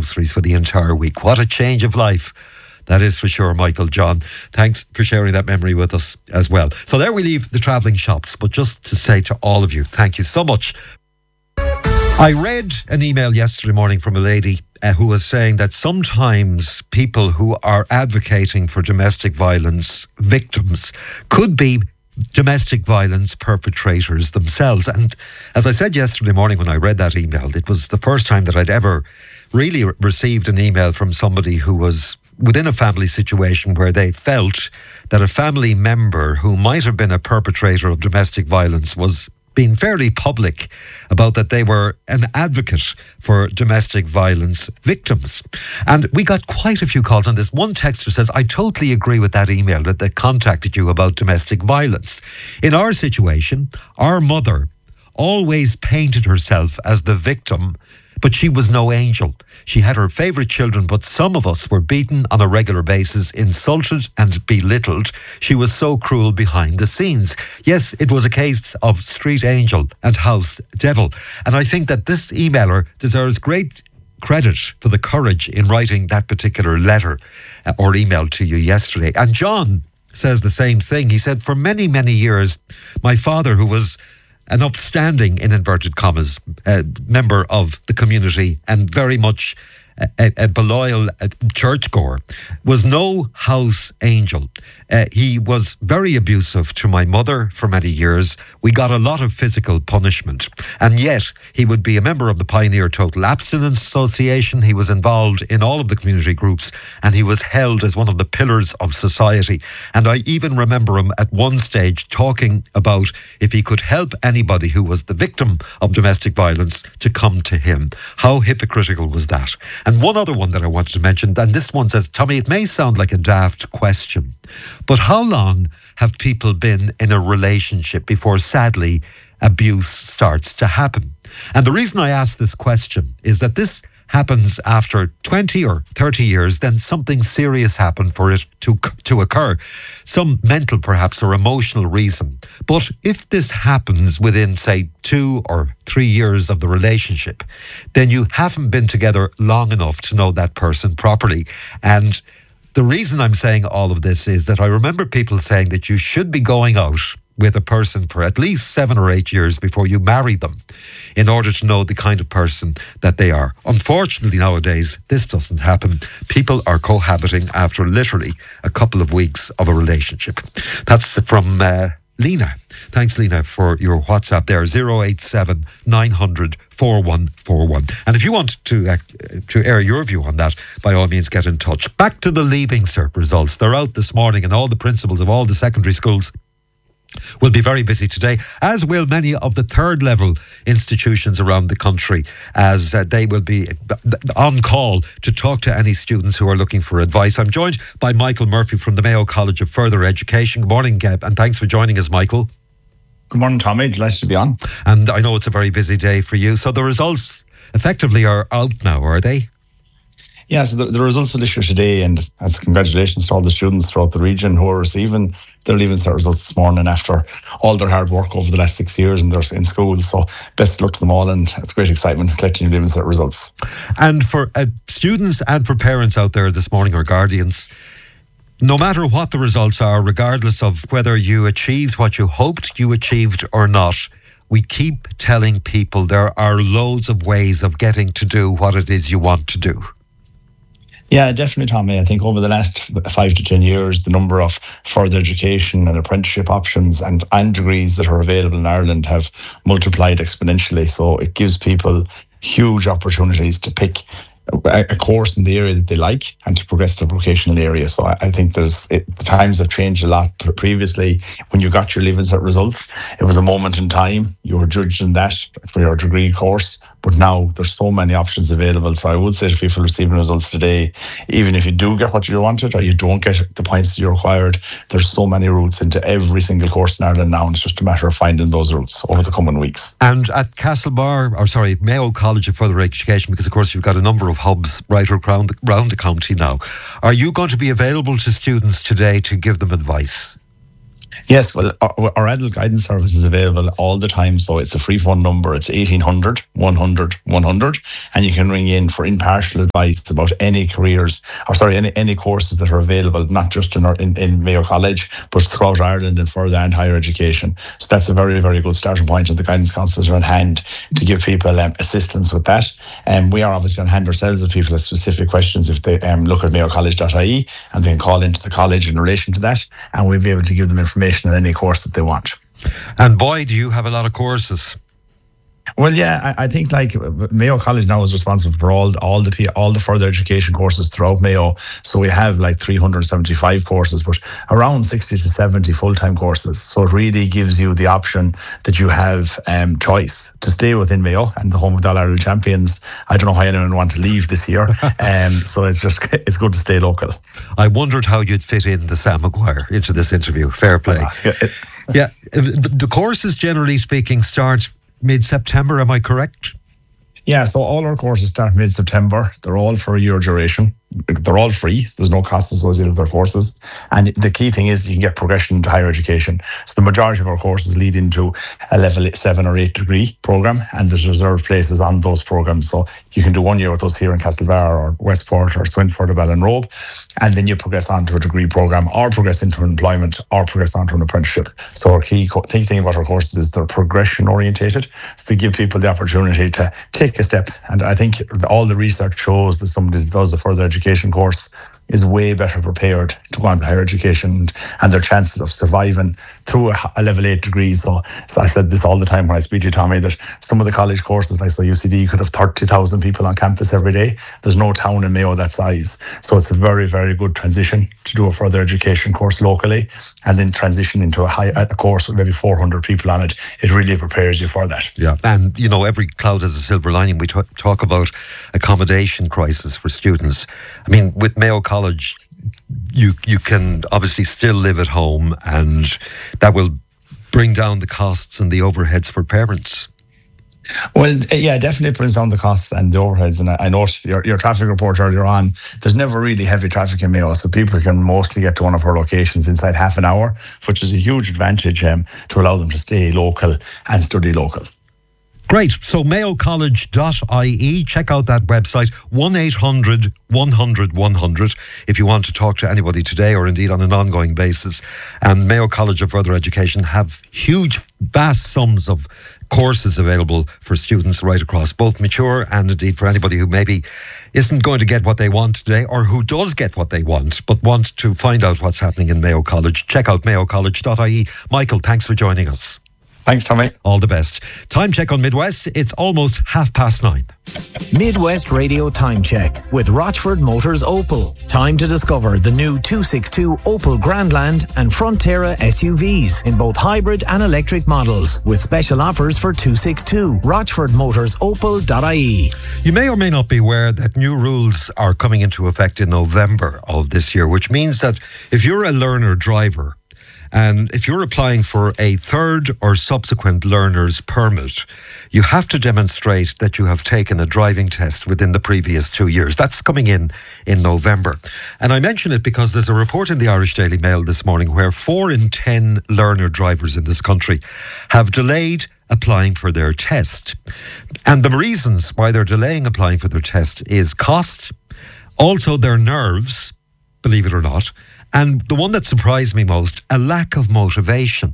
groceries for the entire week. What a change of life. That is for sure, Michael. John, thanks for sharing that memory with us as well. So there we leave the travelling shops. But just to say to all of you, thank you so much. I read an email yesterday morning from a lady who was saying that sometimes people who are advocating for domestic violence victims could be domestic violence perpetrators themselves. And as I said yesterday morning when I read that email, it was the first time that I'd ever really received an email from somebody who was within a family situation where they felt that a family member who might have been a perpetrator of domestic violence was being fairly public about that they were an advocate for domestic violence victims. And we got quite a few calls on this. One texter says, I totally agree with that email that they contacted you about domestic violence. In our situation, our mother always painted herself as the victim, but she was no angel. She had her favourite children, but some of us were beaten on a regular basis, insulted and belittled. She was so cruel behind the scenes. Yes, it was a case of street angel and house devil. And I think that this emailer deserves great credit for the courage in writing that particular letter or email to you yesterday. And John says the same thing. He said, for many, many years, my father, who was an upstanding, in inverted commas, member of the community and very much a loyal churchgoer, was no house angel. He was very abusive to my mother for many years. We got a lot of physical punishment. And yet, he would be a member of the Pioneer Total Abstinence Association. He was involved in all of the community groups, and he was held as one of the pillars of society. And I even remember him at one stage talking about if he could help anybody who was the victim of domestic violence to come to him. How hypocritical was that? And one other one that I wanted to mention, and this one says, Tommy, it may sound like a daft question, but how long have people been in a relationship before, sadly, abuse starts to happen? And the reason I ask this question is that this happens after 20 or 30 years, then something serious happened for it to occur. Some mental, perhaps, or emotional reason. But if this happens within, say, 2 or 3 years of the relationship, then you haven't been together long enough to know that person properly. And the reason I'm saying all of this is that I remember people saying that you should be going out with a person for at least 7 or 8 years before you marry them in order to know the kind of person that they are. Unfortunately, nowadays, this doesn't happen. People are cohabiting after literally a couple of weeks of a relationship. That's from Lena. Thanks, Lena, for your WhatsApp there, 087 900 4141. And if you want to air your view on that, by all means, get in touch. Back to the Leaving Cert results. They're out this morning, and all the principals of all the secondary schools will be very busy today, as will many of the third level institutions around the country, as they will be on call to talk to any students who are looking for advice. I'm joined by Michael Murphy from the Mayo College of Further Education. Good morning, and thanks for joining us, Michael. Good morning, Tommy. Delighted to be on. And I know it's a very busy day for you. So the results effectively are out now, are they? Yeah, so the results will issue today, and that's congratulations to all the students throughout the region who are receiving their Leaving Cert results this morning after all their hard work over the last 6 years and they're in school. So best of luck to them all, and it's great excitement collecting your Leaving Cert results. And for students and for parents out there this morning, or guardians, no matter what the results are, regardless of whether you achieved what you hoped you achieved or not, we keep telling people there are loads of ways of getting to do what it is you want to do. Yeah, definitely, Tommy. I think over the last 5 to 10 years, the number of further education and apprenticeship options and degrees that are available in Ireland have multiplied exponentially. So it gives people huge opportunities to pick a course in the area that they like and to progress to the vocational area. So I think the times have changed a lot. Previously, when you got your Leaving Cert results, it was a moment in time. You were judged in that for your degree course. But now there's so many options available. So I would say to people receiving results today, even if you do get what you wanted or you don't get the points that you required, there's so many routes into every single course in Ireland now, and it's just a matter of finding those routes over the coming weeks. And at Mayo College of Further Education, because of course you've got a number of hubs right around the county now, are you going to be available to students today to give them advice? Yes, well, our adult guidance service is available all the time. So it's a free phone number. It's 1800 100 100. And you can ring in for impartial advice about any careers, or sorry, any courses that are available, not just in Mayo College, but throughout Ireland and further and higher education. So that's a very, very good starting point. And the guidance counsellors are on hand to give people assistance with that. And we are obviously on hand ourselves if people have specific questions. If they look at mayocollege.ie and they can call into the college in relation to that, and we'll be able to give them information on any course that they want. And boy, do you have a lot of courses. Well, yeah, I think like Mayo College now is responsible for all the further education courses throughout Mayo. So we have like 375 courses, but around 60 to 70 full-time courses. So it really gives you the option that you have choice to stay within Mayo and the home of the All-Ireland champions. I don't know how anyone wants to leave this year. So it's good to stay local. I wondered how you'd fit in the Sam Maguire into this interview. Fair play. Yeah, the courses, generally speaking, start mid-September, am I correct? Yeah, so all our courses start mid-September. They're all for a year duration. They're all free, so there's no cost associated with our courses. And the key thing is you can get progression into higher education. So the majority of our courses lead into a level 7 or 8 degree programme, and there's reserved places on those programmes. So you can do 1 year with us here in Castlebar or Westport or Swinford or Ballinrobe, and then you progress on to a degree programme or progress into employment or progress on to an apprenticeship. So our key thing about our courses is they're progression orientated. So they give people the opportunity to take a step. And I think all the research shows that somebody that does a further education course is way better prepared to go on to higher education, and their chances of surviving through a level 8 degree. So I said this all the time when I speak to you, Tommy, that some of the college courses, like so UCD, could have 30,000 people on campus every day. There's no town in Mayo that size. So it's a very, very good transition to do a further education course locally and then transition into a course with maybe 400 people on it. It really prepares you for that. Yeah, and you know, every cloud has a silver lining. We talk about accommodation crisis for students. I mean, with Mayo College, you can obviously still live at home, and that will bring down the costs and the overheads for parents. Well, yeah, definitely brings down the costs and the overheads. And I noticed your traffic report earlier on, there's never really heavy traffic in Mayo, so people can mostly get to one of our locations inside half an hour, which is a huge advantage to allow them to stay local and study local. Great. So mayocollege.ie, check out that website, 1-800-100-100 if you want to talk to anybody today or indeed on an ongoing basis. And Mayo College of Further Education have huge, vast sums of courses available for students right across, both mature and indeed for anybody who maybe isn't going to get what they want today, or who does get what they want but wants to find out what's happening in Mayo College. Check out mayocollege.ie. Michael, thanks for joining us. Thanks, Tommy. All the best. Time check on Midwest. It's almost 9:30. Midwest Radio Time Check with Rochford Motors Opel. Time to discover the new 262 Opel Grandland and Frontera SUVs in both hybrid and electric models, with special offers for 262. RochfordMotorsOpel.ie. You may or may not be aware that new rules are coming into effect in November of this year, which means that if you're a learner driver, and if you're applying for a third or subsequent learner's permit, you have to demonstrate that you have taken a driving test within the previous 2 years. That's coming in November. And I mention it because there's a report in the Irish Daily Mail this morning where 4 in 10 learner drivers in this country have delayed applying for their test. And the reasons why they're delaying applying for their test is cost, also their nerves, believe it or not, and the one that surprised me most, a lack of motivation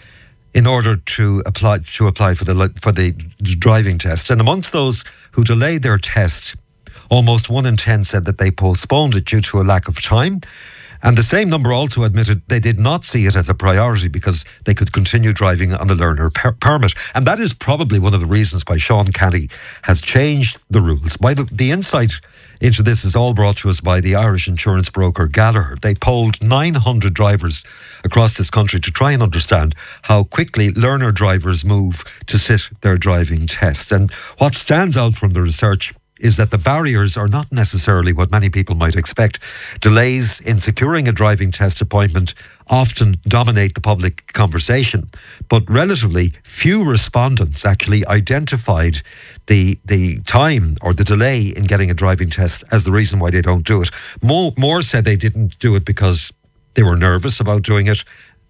in order to apply for the driving test. And amongst those who delayed their test, almost 1 in 10 said that they postponed it due to a lack of time. And the same number also admitted they did not see it as a priority because they could continue driving on a learner permit. And that is probably one of the reasons why Sean Canny has changed the rules. The insight into this is all brought to us by the Irish insurance broker Gallagher. They polled 900 drivers across this country to try and understand how quickly learner drivers move to sit their driving test. And what stands out from the research is that the barriers are not necessarily what many people might expect. Delays in securing a driving test appointment often dominate the public conversation, but relatively few respondents actually identified the time or the delay in getting a driving test as the reason why they don't do it. More said they didn't do it because they were nervous about doing it,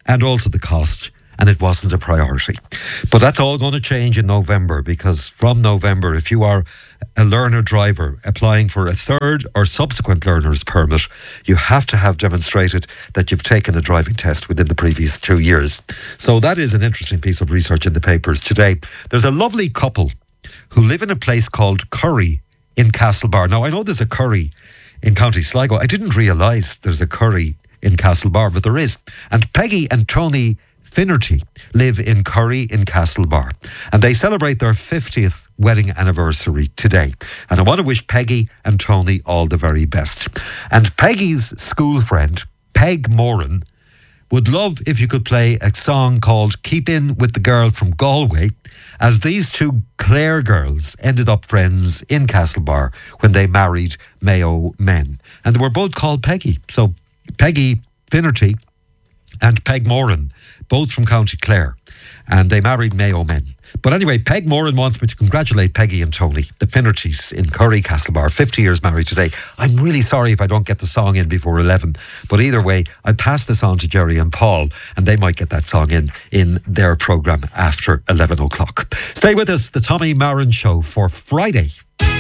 and also the cost. And it wasn't a priority. But that's all going to change in November, because from November, if you are a learner driver applying for a third or subsequent learner's permit, you have to have demonstrated that you've taken a driving test within the previous 2 years. So that is an interesting piece of research in the papers today. There's a lovely couple who live in a place called Curry in Castlebar. Now, I know there's a Curry in County Sligo. I didn't realise there's a Curry in Castlebar, but there is. And Peggy and Tony Finnerty live in Curry in Castlebar, and they celebrate their 50th wedding anniversary today. And I want to wish Peggy and Tony all the very best. And Peggy's school friend, Peg Moran, would love if you could play a song called Keep In With The Girl From Galway, as these two Clare girls ended up friends in Castlebar when they married Mayo men. And they were both called Peggy. So Peggy Finnerty and Peg Moran, both from County Clare, and they married Mayo men. But anyway, Peg Moran wants me to congratulate Peggy and Tony, the Finnertys in Curry, Castlebar, 50 years married today. I'm really sorry if I don't get the song in before 11, but either way, I'll pass this on to Jerry and Paul, and they might get that song in their programme after 11 o'clock. Stay with us, the Tommy Marin Show for Friday.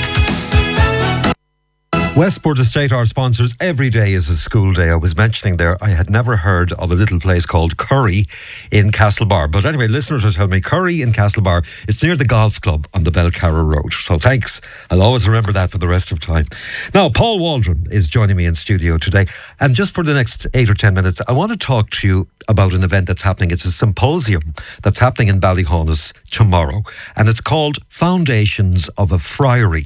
Westport Estate, our sponsors. Every day is a school day. I was mentioning there, I had never heard of a little place called Curry in Castlebar. But anyway, listeners will tell me Curry in Castlebar, it's near the golf club on the Belcarra Road. So thanks. I'll always remember that for the rest of time. Now, Paul Waldron is joining me in studio today. And just for the next 8 or 10 minutes, I want to talk to you about an event that's happening. It's a symposium that's happening in Ballyhonus tomorrow. And it's called Foundations of a Friary.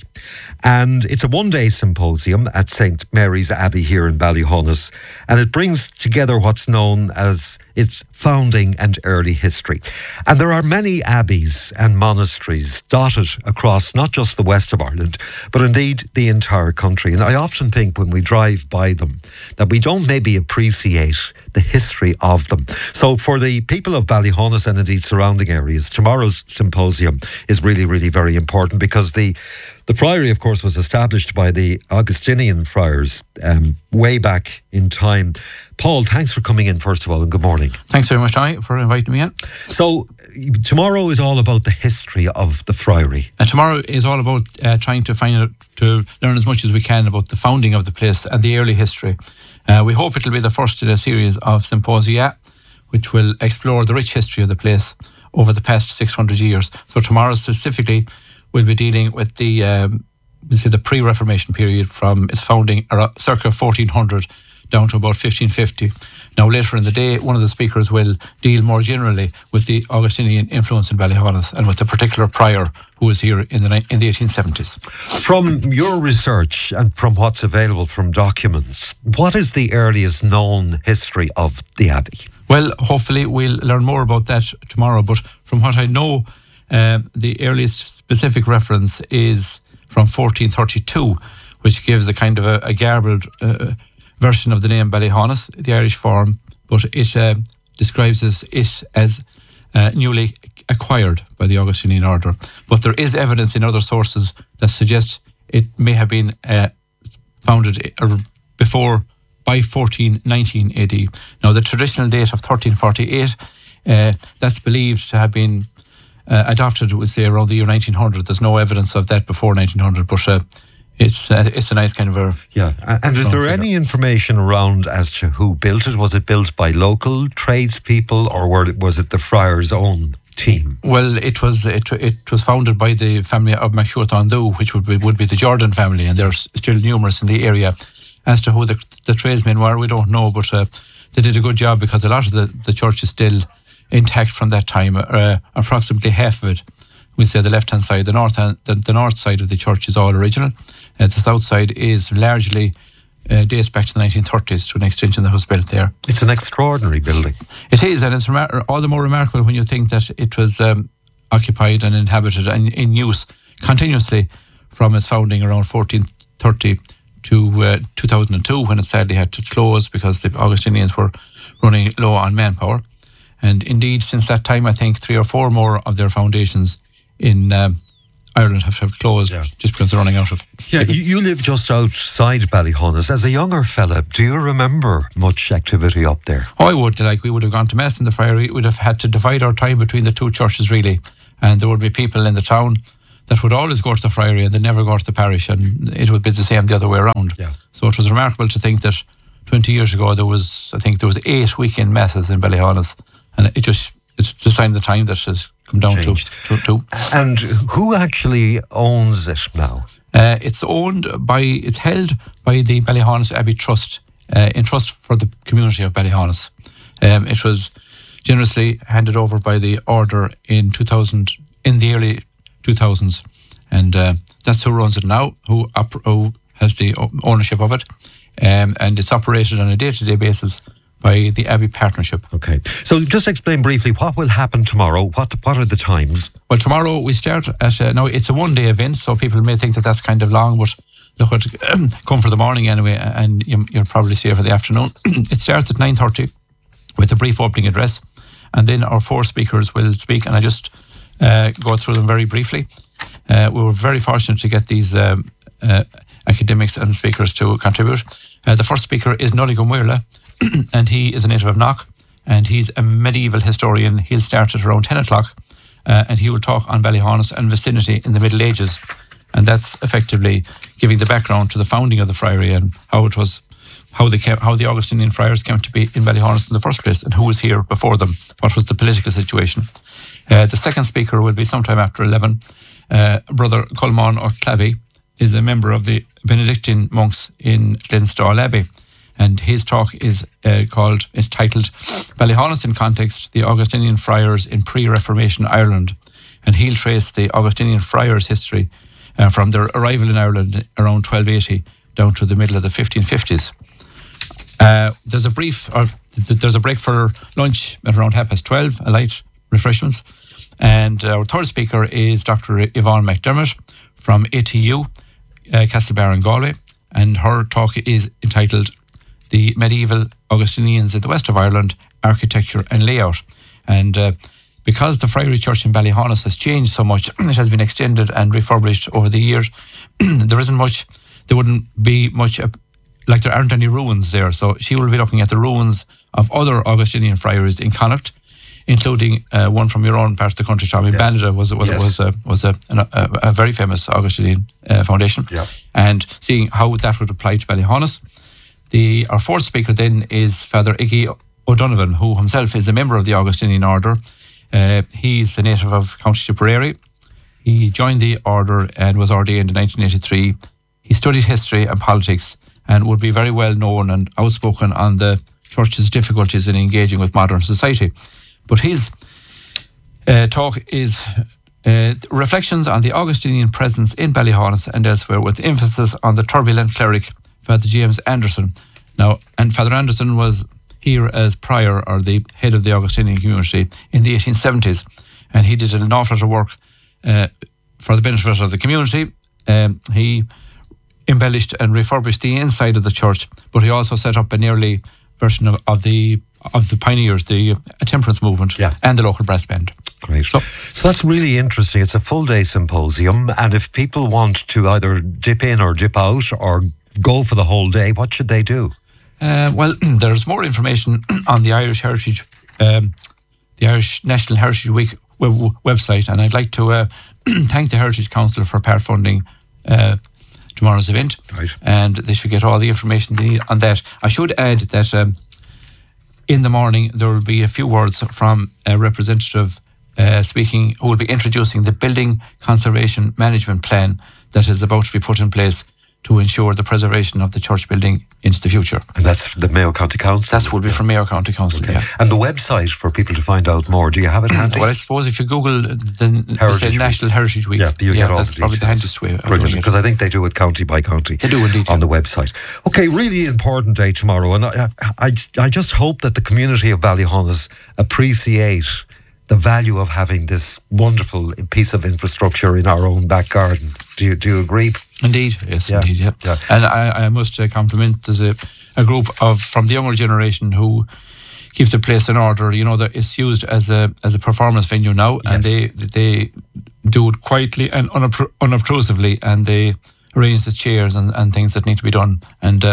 And it's a one-day symposium at St. Mary's Abbey here in Ballyhonus, and it brings together what's known as its founding and early history. And there are many abbeys and monasteries dotted across not just the west of Ireland, but indeed the entire country. And I often think when we drive by them that we don't maybe appreciate the history of them. So for the people of Ballyhonus and indeed surrounding areas, tomorrow's symposium is really, really very important, because the friary, of course, was established by the Augustinian friars way back in time. Paul, thanks for coming in, first of all, and good morning. Thanks very much, Tommy, for inviting me in. So, tomorrow is all about the history of the friary. Tomorrow is all about trying to learn as much as we can about the founding of the place and the early history. We hope it'll be the first in a series of symposia, which will explore the rich history of the place over the past 600 years. So tomorrow specifically, we'll be dealing with the pre-Reformation period from its founding circa 1400 down to about 1550. Now, later in the day, one of the speakers will deal more generally with the Augustinian influence in Ballyhonus and with the particular prior who was here in the 1870s. From your research and from what's available from documents, what is the earliest known history of the abbey? Well, hopefully we'll learn more about that tomorrow, but from what I know, the earliest specific reference is from 1432, which gives a kind of a garbled version of the name Ballyhonus, the Irish form, but it describes it as newly acquired by the Augustinian order. But there is evidence in other sources that suggests it may have been founded by 1419 AD. Now, the traditional date of 1348, that's believed to have been adopted, would say, around the year 1900. There's no evidence of that before 1900, but it's a nice kind of a... Yeah, and is there any information around as to who built it? Was it built by local tradespeople, or was it the friars' own team? Well, it was founded by the family of MacShuath-on-Dhu, which would be the Jordan family, and they're still numerous in the area. As to who the tradesmen were, we don't know, but they did a good job, because a lot of the church is still intact from that time. Approximately half of it, we say the left-hand side, the north side of the church is all original. The south side is largely dates back to the 1930s to an extension that was built there. It's an extraordinary building. It is, and it's all the more remarkable when you think that it was occupied and inhabited and in use continuously from its founding around 1430 to 2002, when it sadly had to close because the Augustinians were running low on manpower. And indeed, since that time, I think 3 or 4 more of their foundations in Ireland have closed just because they're running out of. Yeah, you live just outside Ballyhonus. As a younger fella, do you remember much activity up there? Oh, I would. We would have gone to Mass in the Friary. We would have had to divide our time between the two churches, really. And there would be people in the town that would always go to the Friary and they never go to the parish. And it would be the same the other way around. Yeah. So it was remarkable to think that 20 years ago there was 8 weekend masses in Ballyhonus. And it's the sign of the time that has come down to. And who actually owns it now? It's held by the Ballyhonus Abbey Trust, in trust for the community of Ballyhonus. It was generously handed over by the order in the early 2000s, and that's who runs it now, who has the ownership of it, and it's operated on a day-to-day basis by the Abbey Partnership. Okay, so just explain briefly what will happen tomorrow. What are the times? Well, tomorrow we start at now it's a one-day event, so people may think that that's kind of long, but look, come for the morning anyway, and you'll probably see it for the afternoon. It starts at 9:30 with a brief opening address, and then our 4 speakers will speak, and I just go through them very briefly. We were very fortunate to get these academics and speakers to contribute. The first speaker is Nully Gumwirla, and he is a native of Knock, and he's a medieval historian. He'll start at around 10 o'clock, and he will talk on Ballyhonus and vicinity in the Middle Ages, and that's effectively giving the background to the founding of the Friary and how the Augustinian friars came to be in Ballyhonus in the first place, and who was here before them, what was the political situation. The second speaker will be sometime after 11. Brother Colman O'Clabby is a member of the Benedictine monks in Glenstall Abbey, and his talk is titled Ballyhonus in Context, the Augustinian Friars in Pre-Reformation Ireland, and he'll trace the Augustinian friars' history from their arrival in Ireland around 1280 down to the middle of the 1550s. There's a break for lunch at around 12:30, a light refreshments, and our third speaker is Dr. Yvonne McDermott from ATU, Castlebar in Galway, and her talk is entitled The Medieval Augustinians in the West of Ireland, Architecture and Layout. And because the Friary Church in Ballyhonus has changed so much, it has been extended and refurbished over the years, there wouldn't be much, there aren't any ruins there. So she will be looking at the ruins of other Augustinian friaries in Connacht, including one from your own part of the country, Tommy. Yes. Bandada was a very famous Augustinian foundation, and seeing how that would apply to Ballyhonus. Our fourth speaker then is Father Iggy O'Donovan, who himself is a member of the Augustinian Order. He's a native of County Tipperary. He joined the order and was ordained in 1983. He studied history and politics and would be very well known and outspoken on the Church's difficulties in engaging with modern society. But his talk is reflections on the Augustinian presence in Ballyhonus and elsewhere, with emphasis on the turbulent cleric, Father James Anderson. Now, and Father Anderson was here as prior, or the head of the Augustinian community, in the 1870s, and he did an awful lot of work for the benefit of the community. He embellished and refurbished the inside of the church, but he also set up an early version of the pioneers, the temperance movement, and the local brass band. Great. So that's really interesting. It's a full day symposium, and if people want to either dip in or dip out or go for the whole day, what should they do? Well, there's more information on the Irish Heritage, the Irish National Heritage Week website, and I'd like to thank the Heritage Council for part funding tomorrow's event, and they should get all the information they need on that. I should add that in the morning there will be a few words from a representative speaking, who will be introducing the Building Conservation Management Plan that is about to be put in place to ensure the preservation of the church building into the future. And that's the Mayo County Council? That will be from Mayo County Council, okay. And the website for people to find out more, do you have it handy? Well, I suppose if you Google the National Heritage Week, you get all that's probably the handiest way. Brilliant, because I think they do it county by county. They do indeed. On the website. Okay, really important day tomorrow, and I just hope that the community of Ballyhonus appreciate the value of having this wonderful piece of infrastructure in our own back garden. Do you agree? Indeed, yes, indeed, yeah. And I must compliment, there's a group from the younger generation who keep the place in order. You know, that it's used as a performance venue now, and they do it quietly and unobtrusively, and they arrange the chairs and things that need to be done. And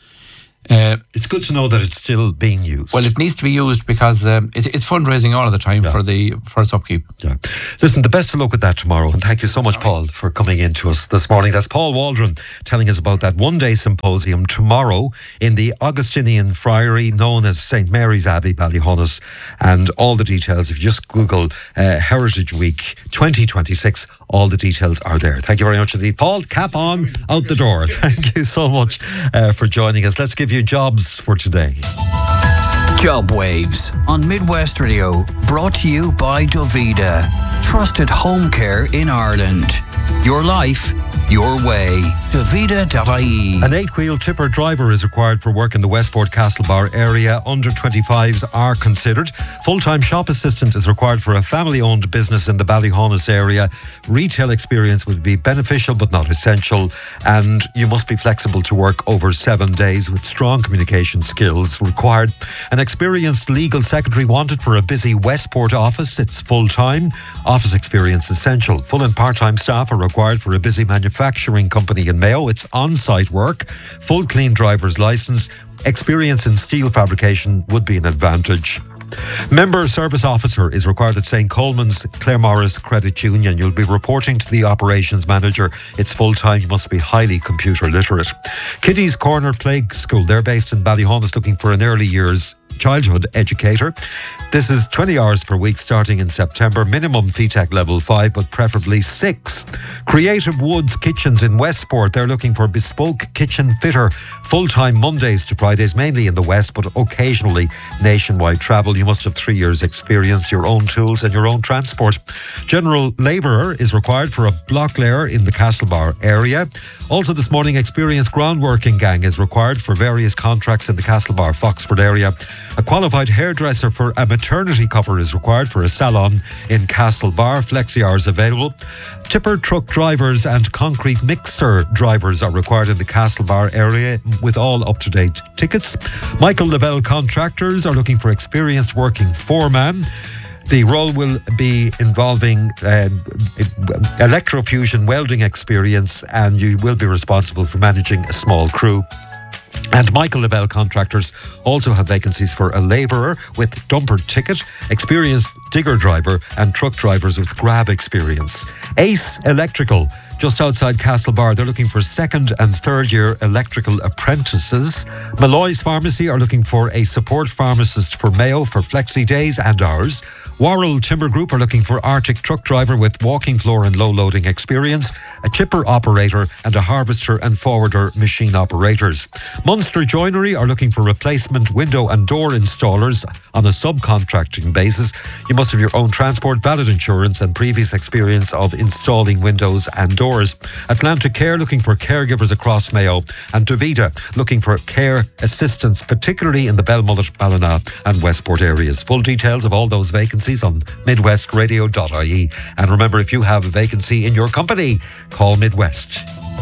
it's good to know that it's still being used. Well, it needs to be used because it's fundraising all of the time for its upkeep. Yeah. Listen, the best of luck with that tomorrow, and thank you so much, Paul, for coming in to us this morning. That's Paul Waldron telling us about that one-day symposium tomorrow in the Augustinian Friary known as St Mary's Abbey, Ballyhonus, and all the details, if you just Google Heritage Week 2026, all the details are there. Thank you very much indeed. Paul, cap on, out the door. Thank you so much for joining us. Let's give you jobs for today. Job Waves on Midwest Radio, brought to you by Dovida, trusted home care in Ireland. Your life, your way. Dovida.ie. An 8-wheel tipper driver is required for work in the Westport Castlebar area. Under 25s are considered. Full-time shop assistant is required for a family-owned business in the Ballyhonus area. Retail experience would be beneficial but not essential, and you must be flexible to work over 7 days with strong communication skills required. An experienced legal secretary wanted for a busy Westport office. It's full-time. Office experience essential. Full and part-time staff are required for a busy manufacturing company in Mayo. It's on-site work. Full clean driver's licence. Experience in steel fabrication would be an advantage. Member service officer is required at St Coleman's Claremorris Credit Union. You'll be reporting to the operations manager. It's full-time. You must be highly computer literate. Kitty's Corner Plague School. They're based in Ballyhonus, looking for an early years childhood educator. This is 20 hours per week starting in September. Minimum FETAC level 5, but preferably 6. Creative Woods Kitchens in Westport. They're looking for bespoke kitchen fitter. Full-time Mondays to Fridays, mainly in the West, but occasionally nationwide travel. You must have 3 years experience, your own tools and your own transport. General labourer is required for a block layer in the Castlebar area. Also this morning, experienced groundworking gang is required for various contracts in the Castlebar Foxford area. A qualified hairdresser for a maternity cover is required for a salon in Castlebar. Flexi hours available. Tipper truck drivers and concrete mixer drivers are required in the Castlebar area with all up-to-date tickets. Michael Lavelle Contractors are looking for experienced working foreman. The role will be involving electrofusion welding experience, and you will be responsible for managing a small crew. And Michael Lavelle Contractors also have vacancies for a labourer with dumper ticket, experienced digger driver and truck drivers with grab experience. Ace Electrical, just outside Castlebar, they're looking for second and third year electrical apprentices. Malloy's Pharmacy are looking for a support pharmacist for Mayo for flexi days and hours. Worrell Timber Group are looking for Arctic truck driver with walking floor and low loading experience, a chipper operator and a harvester and forwarder machine operators. Munster Joinery are looking for replacement window and door installers on a subcontracting basis. You must have your own transport, valid insurance and previous experience of installing windows and doors. Atlantic Care looking for caregivers across Mayo, and Dovida looking for care assistants, particularly in the Belmullet, Ballina and Westport areas. Full details of all those vacancies on midwestradio.ie. And remember, if you have a vacancy in your company, call Midwest.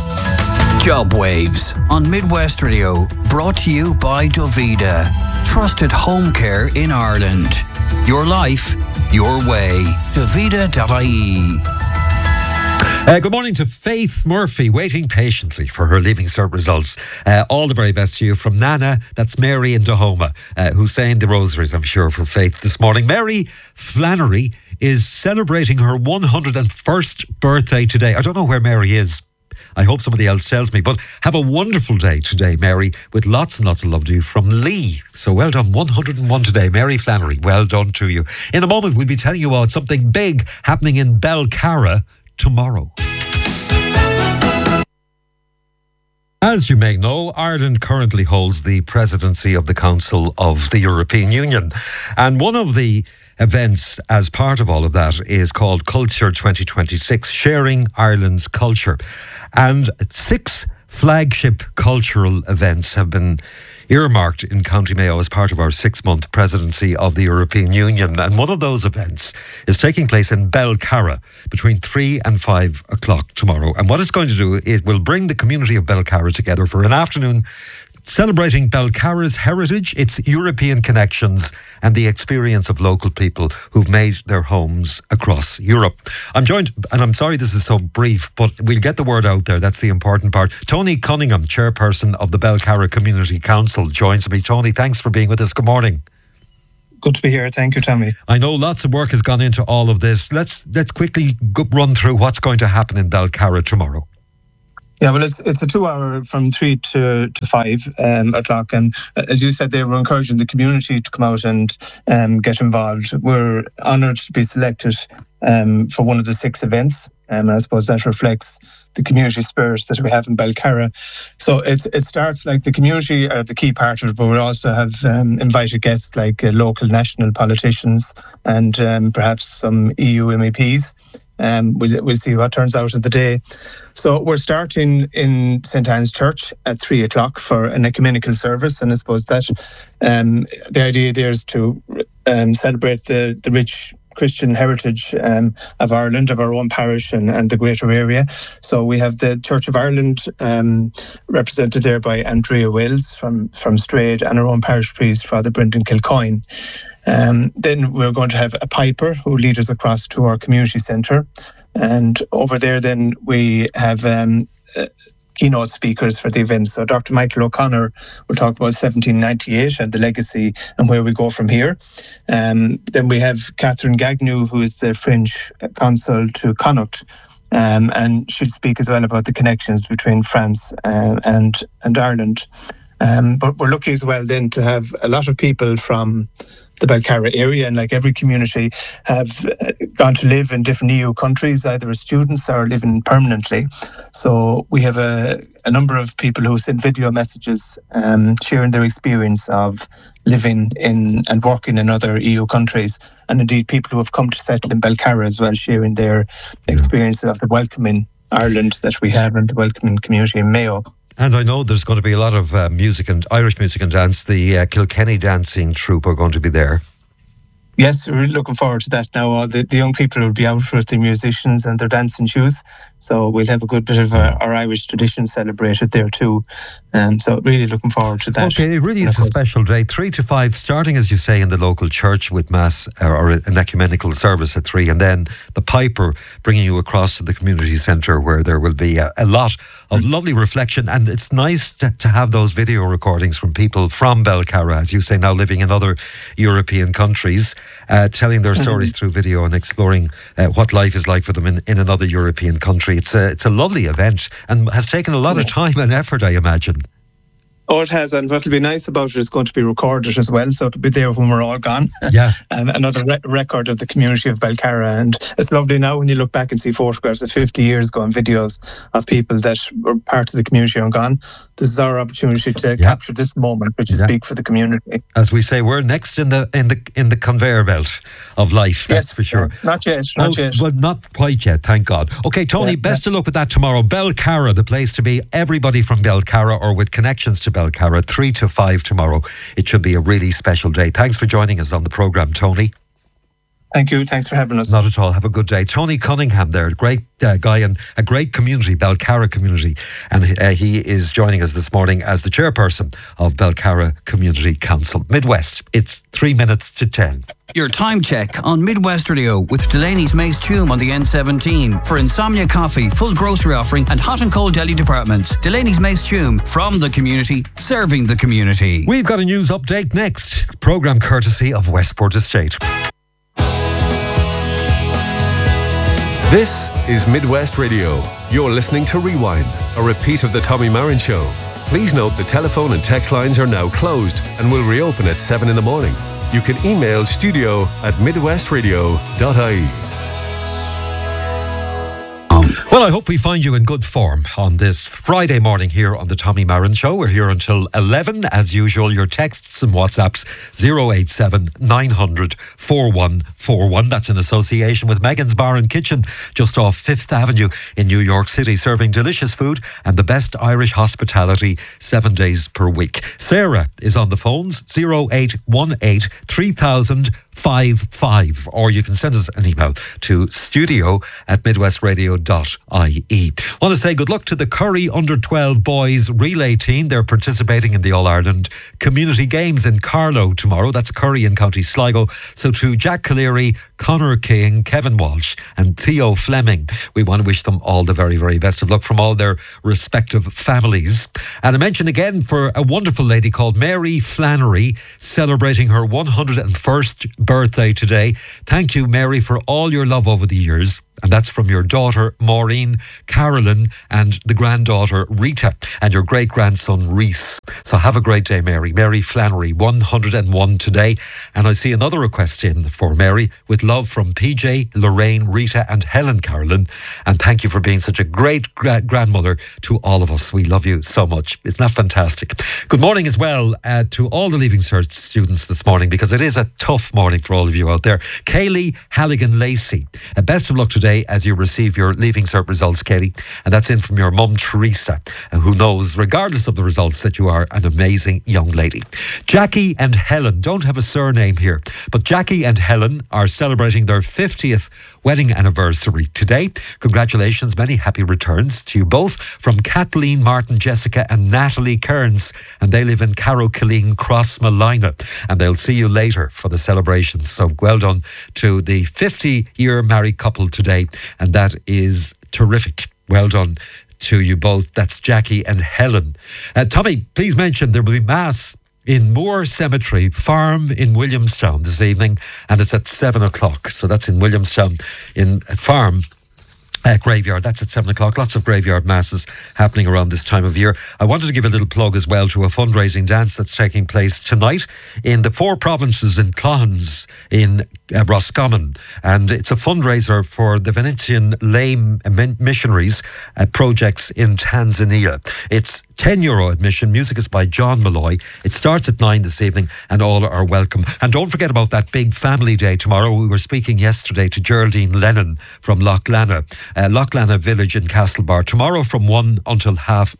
Job Waves on Midwest Radio, brought to you by Dovida, trusted home care in Ireland. Your life, your way. Dovida.ie. Good morning to Faith Murphy, waiting patiently for her Leaving Cert results. All the very best to you from Nana, that's Mary in Dahoma, who's saying the rosaries, I'm sure, for Faith this morning. Mary Flannery is celebrating her 101st birthday today. I don't know where Mary is. I hope somebody else tells me. But have a wonderful day today, Mary, with lots and lots of love to you from Lee. So well done, 101 today, Mary Flannery. Well done to you. In a moment, we'll be telling you about something big happening in Belcarra tomorrow. As you may know, Ireland currently holds the presidency of the Council of the European Union. And one of the events as part of all of that is called Culture 2026, Sharing Ireland's Culture. And 6 flagship cultural events have been earmarked in County Mayo as part of our 6-month presidency of the European Union. And one of those events is taking place in Belcarra between 3 and 5 o'clock tomorrow. And what it's going to do, it will bring the community of Belcarra together for an afternoon celebrating Belcarra's heritage, its European connections and the experience of local people who've made their homes across Europe. I'm joined, and I'm sorry this is so brief, but we'll get the word out there. That's the important part. Tony Cunningham, chairperson of the Belcarra Community Council, joins me. Tony, thanks for being with us. Good morning. Good to be here. Thank you, Tommy. I know lots of work has gone into all of this. Let's quickly run through what's going to happen in Belcarra tomorrow. Yeah, well, it's a 2 hour from 3 to 5 o'clock. And as you said, they were encouraging the community to come out and get involved. We're honoured to be selected for one of the 6 events. And I suppose that reflects the community spirit that we have in Belcarra. So it starts like the community are the key part of it, but we also have invited guests like local national politicians and perhaps some EU MEPs. We'll see what turns out of the day. So we're starting in St. Anne's Church at 3 o'clock for an ecumenical service, and I suppose that the idea there is to celebrate the rich Christian heritage of Ireland, of our own parish and the greater area. So we have the Church of Ireland represented there by Andrea Wells from Strayed, and our own parish priest, Father Brendan Kilcoyne. Then we're going to have a piper who leads us across to our community centre. And over there then we have keynote speakers for the event. So Dr. Michael O'Connor will talk about 1798 and the legacy and where we go from here. Then we have Catherine Gagnew, who is the French consul to Connacht. And she'll speak as well about the connections between France and Ireland. But we're lucky as well then to have a lot of people from the Belcarra area, and like every community, have gone to live in different EU countries, either as students or living permanently. So we have a number of people who send video messages sharing their experience of living in and working in other EU countries, and indeed people who have come to settle in Belcarra as well, sharing their experience of the welcoming Ireland that we have and the welcoming community in Mayo. And I know there's going to be a lot of music and Irish music and dance. The Kilkenny dancing troupe are going to be there. Yes, we're really looking forward to that now. The young people will be out with the musicians and their dancing shoes. So we'll have a good bit of our Irish tradition celebrated there too. So really looking forward to that. Okay, it really is a special day. 3 to 5, starting, as you say, in the local church with Mass or an ecumenical service at 3. And then the piper bringing you across to the community centre where there will be a lot of lovely reflection. And it's nice to have those video recordings from people from Belcarra, as you say, now living in other European countries, telling their stories through video and exploring what life is like for them in another European country. It's a lovely event and has taken a lot of time and effort, I imagine. Oh, it has, and what will be nice about it is going to be recorded as well, so it'll be there when we're all gone. Yeah. Another record of the community of Belcarra, and it's lovely now when you look back and see photographs of 50 years ago and videos of people that were part of the community and gone. This is our opportunity to capture this moment, which is big for the community. As we say, we're next in the conveyor belt of life. That's for sure. Not yet. Well, not quite yet, thank God. Okay, Tony, best of luck with that tomorrow. Belcarra, the place to be. Everybody from Belcarra or with connections to Belcarra, 3 to 5 tomorrow. It should be a really special day. Thanks for joining us on the programme, Tony. Thank you. Thanks for having us. Not at all. Have a good day. Tony Cunningham there, great guy and a great community, Belcarra community. And he is joining us this morning as the chairperson of Belcarra Community Council. Midwest, it's 3 minutes to 10. Your time check on Midwest Radio with Delaney's Mace Tume on the N17 for Insomnia Coffee, full grocery offering and hot and cold deli departments. Delaney's Mace Tume, from the community, serving the community. We've got a news update next. Programme courtesy of Westport Estate. This is Midwest Radio. You're listening to Rewind, a repeat of the Tommy Marin Show. Please note the telephone and text lines are now closed and will reopen at 7 in the morning. You can email studio@midwestradio.ie. Well, I hope we find you in good form on this Friday morning here on the Tommy Marin Show. We're here until 11. As usual, your texts and WhatsApps 087 900 4141. That's in association with Megan's Bar and Kitchen just off 5th Avenue in New York City, serving delicious food and the best Irish hospitality 7 days per week. Sarah is on the phones 0818 3000 888-555, or you can send us an email to studio@midwestradio.ie. Want to say good luck to the Curry Under-12 boys relay team. They're participating in the All-Ireland Community Games in Carlow tomorrow. That's Curry in County Sligo. So to Jack Cleary, Conor King, Kevin Walsh and Theo Fleming, we want to wish them all the very, very best of luck from all their respective families. And I mention again for a wonderful lady called Mary Flannery, celebrating her 101st birthday today. Thank you, Mary, for all your love over the years. And that's from your daughter, Maureen, Carolyn, and the granddaughter, Rita, and your great-grandson, Reese. So have a great day, Mary. Mary Flannery, 101 today. And I see another request in for Mary, with love from PJ, Lorraine, Rita, and Helen Carolyn. And thank you for being such a great grandmother to all of us. We love you so much. Isn't that fantastic? Good morning as well to all the Leaving Cert students this morning, because it is a tough morning for all of you out there. Kaylee Halligan-Lacey, best of luck today as you receive your Leaving Cert results, Katie. And that's in from your mum, Teresa, who knows, regardless of the results, that you are an amazing young lady. Jackie and Helen don't have a surname here, but Jackie and Helen are celebrating their 50th wedding anniversary today. Congratulations, many happy returns to you both from Kathleen Martin, Jessica and Natalie Kearns, and they live in Carrowkilleen, Crossmalina, and they'll see you later for the celebrations. So well done to the 50-year married couple today, and that is terrific. Well done to you both. That's Jackie and Helen. Tommy, please mention there will be Mass in Moore Cemetery Farm in Williamstown this evening, and it's at 7 o'clock. So that's in Williamstown in Farm graveyard. That's at 7 o'clock. Lots of graveyard masses happening around this time of year. I wanted to give a little plug as well to a fundraising dance that's taking place tonight in the 4 provinces in Clohans in Roscommon, and it's a fundraiser for the Venetian lay missionaries projects in Tanzania. It's €10 admission. Music is by John Malloy. It starts at 9 this evening, and all are welcome. And don't forget about that big family day tomorrow. We were speaking yesterday to Geraldine Lennon from Loughlana Village in Castlebar. Tomorrow from 1 until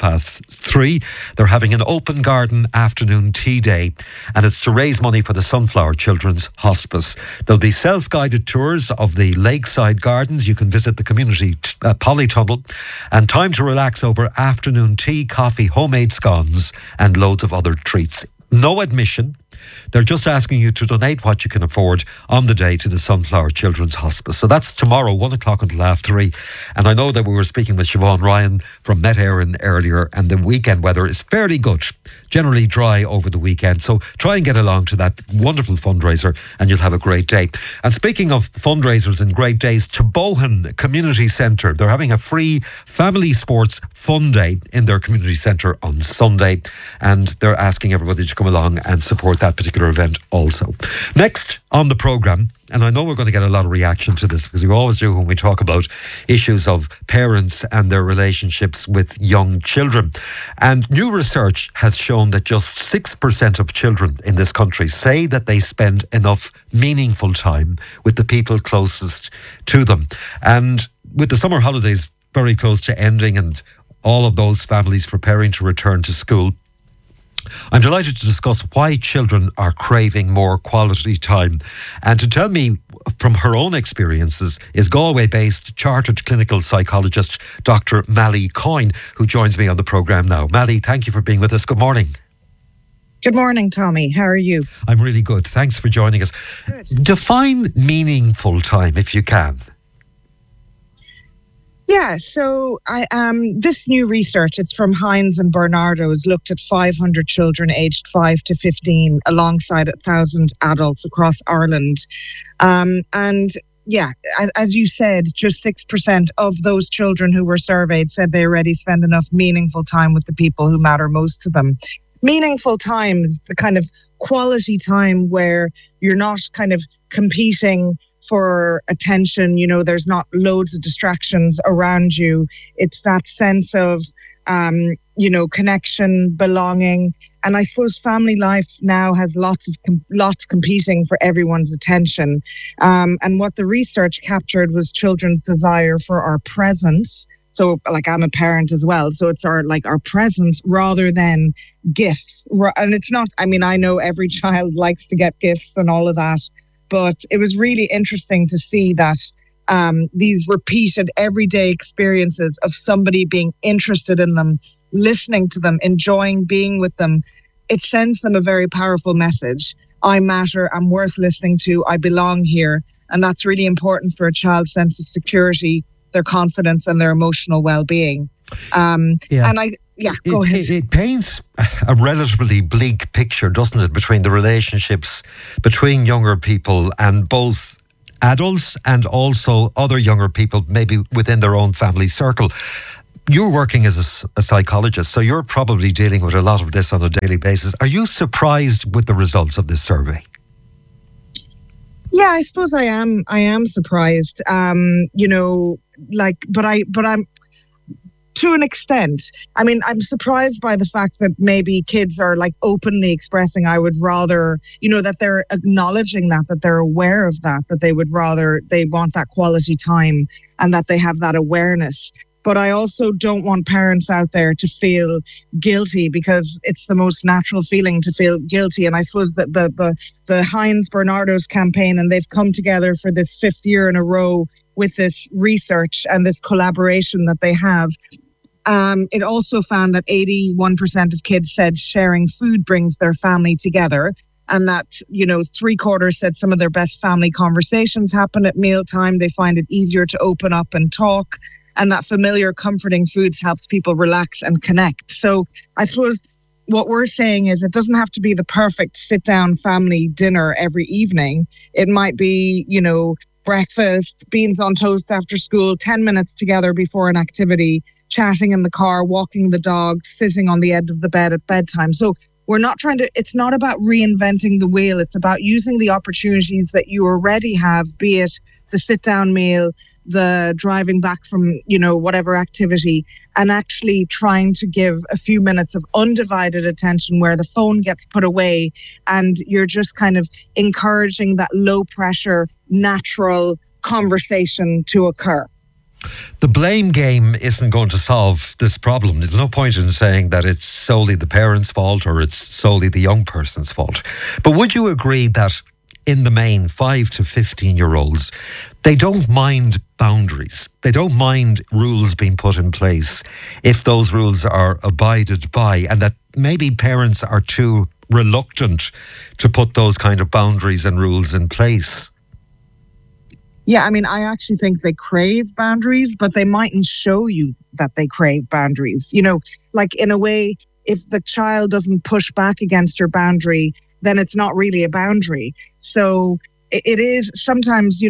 3:30, they're having an open garden afternoon tea day, and it's to raise money for the Sunflower Children's Hospice. There'll be self-guided tours of the lakeside gardens. You can visit the community polytunnel, and time to relax over afternoon tea, coffee, homemade scones and loads of other treats. No admission. They're just asking you to donate what you can afford on the day to the Sunflower Children's Hospice. So that's tomorrow, 1 o'clock until 3:30. And I know that we were speaking with Siobhan Ryan from Met Éireann earlier, and the weekend weather is fairly good, generally dry over the weekend. So try and get along to that wonderful fundraiser and you'll have a great day. And speaking of fundraisers and great days, Tobohan Community Centre, they're having a free family sports fun day in their community centre on Sunday, and they're asking everybody to come along and support that particular event also. Next on the programme, and I know we're going to get a lot of reaction to this because we always do when we talk about issues of parents and their relationships with young children. And new research has shown that just 6% of children in this country say that they spend enough meaningful time with the people closest to them. And with the summer holidays very close to ending and all of those families preparing to return to school, I'm delighted to discuss why children are craving more quality time. And to tell me from her own experiences is Galway-based chartered clinical psychologist Dr. Mally Coyne, who joins me on the programme now. Mally, thank you for being with us. Good morning. Good morning, Tommy. How are you? I'm really good. Thanks for joining us. Good. Define meaningful time if you can. Yeah, so this new research, it's from Hines and Bernardo, has looked at 500 children aged 5 to 15 alongside 1,000 adults across Ireland. And yeah, as you said, just 6% of those children who were surveyed said they already spend enough meaningful time with the people who matter most to them. Meaningful time is the kind of quality time where you're not kind of competing for attention. You know, there's not loads of distractions around you. It's that sense of, connection, belonging. And I suppose family life now has lots competing for everyone's attention. And what the research captured was children's desire for our presence. So, like, I'm a parent as well. So it's our presence rather than gifts. And it's not, I mean, I know every child likes to get gifts and all of that. But it was really interesting to see that these repeated everyday experiences of somebody being interested in them, listening to them, enjoying being with them, it sends them a very powerful message. I matter, I'm worth listening to, I belong here. And that's really important for a child's sense of security, their confidence and their emotional well-being. And go ahead. It paints a relatively bleak picture, doesn't it, between the relationships between younger people and both adults and also other younger people, maybe within their own family circle. You're working as a psychologist, so you're probably dealing with a lot of this on a daily basis. Are you surprised with the results of this survey? Yeah, I suppose I am. I am surprised. But I'm to an extent. I mean, I'm surprised by the fact that maybe kids are like openly expressing, I would rather, that they're acknowledging that they're aware of that they want that quality time and that they have that awareness. But I also don't want parents out there to feel guilty, because it's the most natural feeling to feel guilty. And I suppose that the Heinz Bernardo's campaign, and they've come together for this 5th year in a row with this research and this collaboration that they have. It also found that 81% of kids said sharing food brings their family together. And that, 3/4 said some of their best family conversations happen at mealtime. They find it easier to open up and talk. And that familiar, comforting foods helps people relax and connect. So I suppose what we're saying is it doesn't have to be the perfect sit-down family dinner every evening. It might be, breakfast, beans on toast after school, 10 minutes together before an activity, chatting in the car, walking the dog, sitting on the edge of the bed at bedtime. So it's not about reinventing the wheel. It's about using the opportunities that you already have, be it the sit-down meal, the driving back from, whatever activity, and actually trying to give a few minutes of undivided attention where the phone gets put away and you're just kind of encouraging that low pressure, natural conversation to occur. The blame game isn't going to solve this problem. There's no point in saying that it's solely the parents' fault or it's solely the young person's fault. But would you agree that in the main, 5 to 15-year-olds, they don't mind boundaries. They don't mind rules being put in place if those rules are abided by, and that maybe parents are too reluctant to put those kind of boundaries and rules in place? Yeah, I mean, I actually think they crave boundaries, but they mightn't show you that they crave boundaries. Like in a way, if the child doesn't push back against your boundary, then it's not really a boundary. So it is sometimes,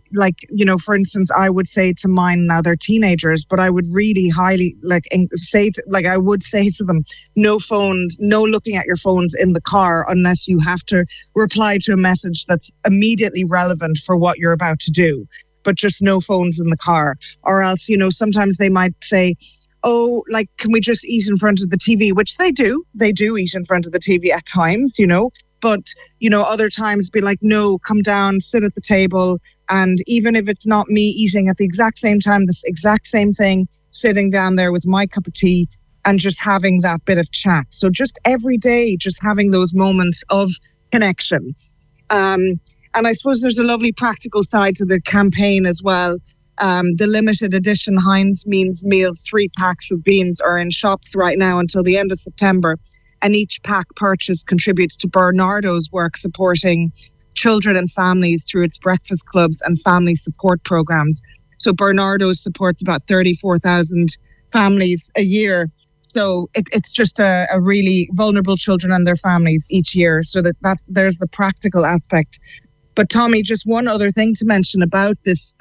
for instance, I would say to mine, now they're teenagers, but I would really highly say to them, no phones, no looking at your phones in the car unless you have to reply to a message that's immediately relevant for what you're about to do, but just no phones in the car. Or else, sometimes they might say, oh, can we just eat in front of the TV? Which they do. They do eat in front of the TV at times, But, other times be like, no, come down, sit at the table. And even if it's not me eating at the exact same time, this exact same thing, sitting down there with my cup of tea and just having that bit of chat. So just every day, just having those moments of connection. And I suppose there's a lovely practical side to the campaign as well. The limited edition Heinz Meals 3 packs of beans are in shops right now until the end of September. And each pack purchase contributes to Bernardo's work supporting children and families through its breakfast clubs and family support programs. So Bernardo's supports about 34,000 families a year. So it's just a really vulnerable children and their families each year. So that there's the practical aspect. But Tommy, just one other thing to mention about this,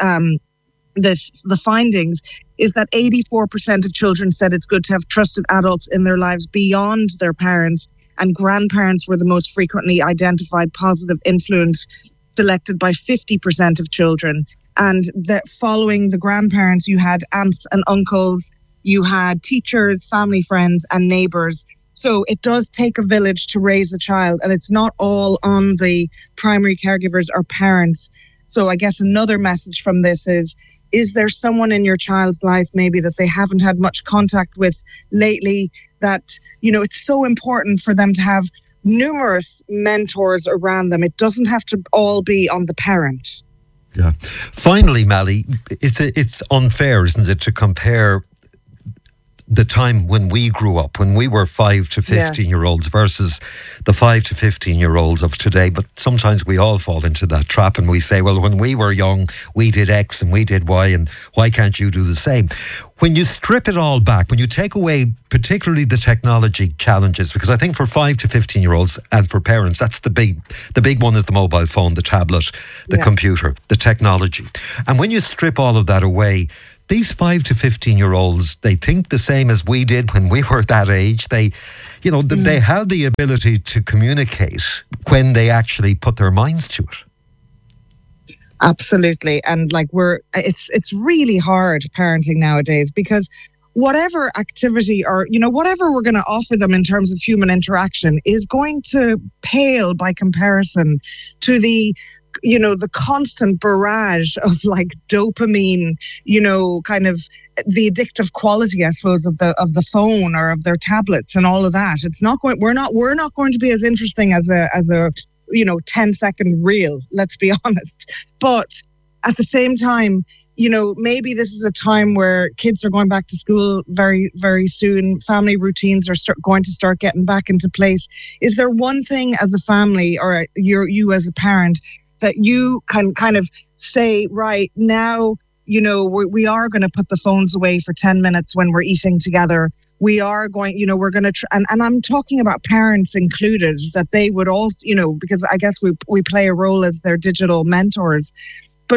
the findings is that 84% of children said it's good to have trusted adults in their lives beyond their parents, and grandparents were the most frequently identified positive influence, selected by 50% of children. And that following the grandparents, you had aunts and uncles, you had teachers, family friends, and neighbours. So it does take a village to raise a child, and it's not all on the primary caregivers or parents. So I guess another message from this is there someone in your child's life maybe that they haven't had much contact with lately that, it's so important for them to have numerous mentors around them. It doesn't have to all be on the parent. Yeah. Finally, Mally, it's unfair, isn't it, to compare the time when we grew up, when we were 5 to 15-year-olds versus the 5 to 15-year-olds of today. But sometimes we all fall into that trap and we say, well, when we were young, we did X and we did Y, and why can't you do the same? When you strip it all back, when you take away particularly the technology challenges, because I think for 5 to 15-year-olds and for parents, that's the big one is the mobile phone, the tablet, the computer, the technology. And when you strip all of that away, these 5 to 15-year-olds, they think the same as we did when we were that age. They have the ability to communicate when they actually put their minds to it. Absolutely. And it's really hard parenting nowadays, because whatever activity or, whatever we're going to offer them in terms of human interaction is going to pale by comparison to the constant barrage of dopamine, kind of the addictive quality, I suppose, of the phone or of their tablets and all of that. It's not going. We're not going to be as interesting as a 10-second reel. Let's be honest. But at the same time, maybe this is a time where kids are going back to school very, very soon. Family routines are going to start getting back into place. Is there one thing as a family or you as a parent that you can kind of say, right now, we are going to put the phones away for 10 minutes when we're eating together. We are going, we're going to, and I'm talking about parents included, that they would also, because I guess we play a role as their digital mentors. But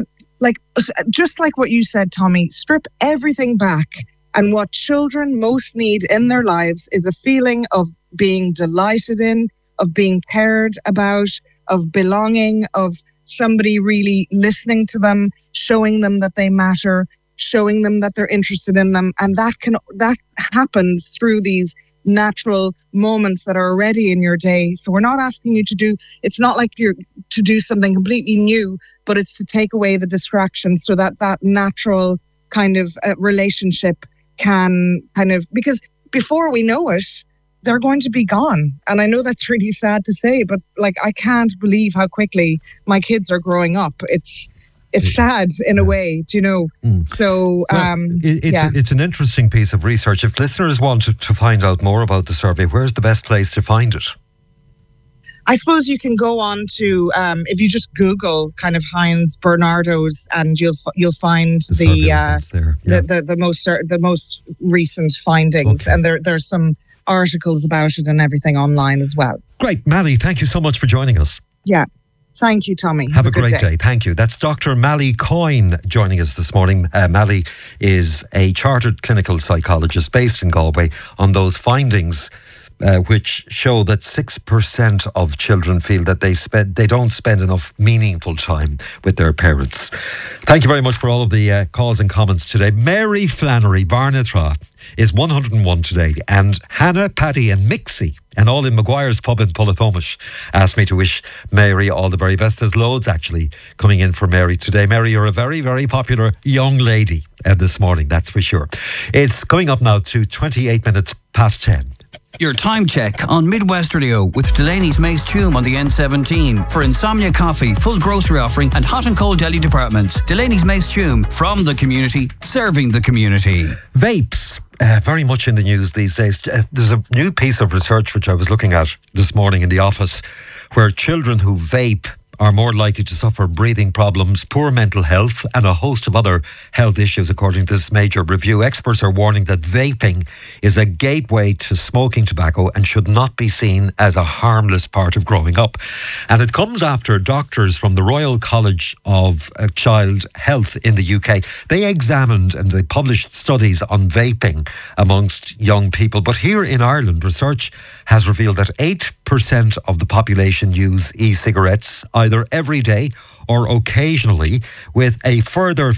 just like what you said, Tommy, strip everything back. And what children most need in their lives is a feeling of being delighted in, of being cared about, of belonging, of somebody really listening to them, showing them that they matter, showing them that they're interested in them. And that happens through these natural moments that are already in your day. So we're not asking you it's not like you're to do something completely new, but it's to take away the distractions so that natural kind of relationship can kind of, because before we know it, they're going to be gone. And I know that's really sad to say, but I can't believe how quickly my kids are growing up. It's sad in a way, So it's an interesting piece of research. If listeners want to find out more about the survey, where's the best place to find it? I suppose you can go on to if you just Google kind of Heinz Bernardo's, and you'll find the most recent findings, and there's some articles about it and everything online as well. Great, Mally, thank you so much for joining us. Yeah. Thank you, Tommy. Have a great day. Thank you. That's Dr. Mally Coyne joining us this morning. Mally is a chartered clinical psychologist based in Galway on those findings which show that 6% of children feel that they don't spend enough meaningful time with their parents. Thank you very much for all of the calls and comments today. Mary Flannery Barnatra is 101 today, and Hannah, Paddy and Mixie, and all in Maguire's pub in Pullatomish, asked me to wish Mary all the very best. There's loads actually coming in for Mary today. Mary, you're a very, very popular young lady this morning, that's for sure. It's coming up now to 28 minutes past 10. Your time check on Midwest Radio with Delaney's Mace Tume on the N17. For insomnia coffee, full grocery offering and hot and cold deli departments. Delaney's Mace Tume, from the community, serving the community. Vapes. Very much in the news these days. There's a new piece of research which I was looking at this morning in the office, where children who vape are more likely to suffer breathing problems, poor mental health, and a host of other health issues, according to this major review. Experts are warning that vaping is a gateway to smoking tobacco and should not be seen as a harmless part of growing up. And it comes after doctors from the Royal College of Child Health in the UK, they examined and they published studies on vaping amongst young people. But here in Ireland, research has revealed that 8% of the population use e-cigarettes either every day or occasionally, with a further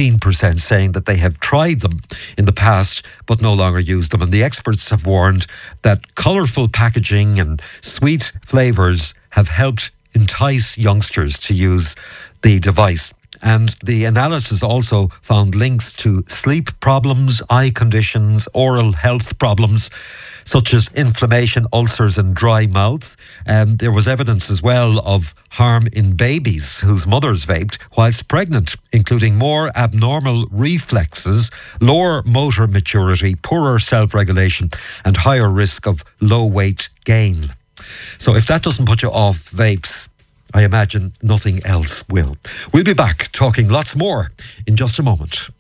15% saying that they have tried them in the past but no longer use them. And the experts have warned that colourful packaging and sweet flavours have helped entice youngsters to use the device. And the analysis also found links to sleep problems, eye conditions, oral health problems. such as inflammation, ulcers and dry mouth. There was evidence as well of harm in babies whose mothers vaped whilst pregnant, including more abnormal reflexes, lower motor maturity, poorer self-regulation and higher risk of low weight gain. So if that doesn't put you off vapes, I imagine nothing else will. We'll be back talking lots more in just a moment.